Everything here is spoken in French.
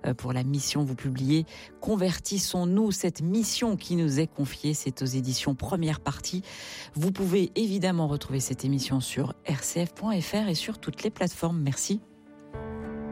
pour la mission. Vous publiez « Convertissons-nous », cette mission qui nous est confiée. C'est aux éditions Première Partie. Vous pouvez évidemment retrouver cette émission sur rcf.fr et sur toutes les plateformes. Merci.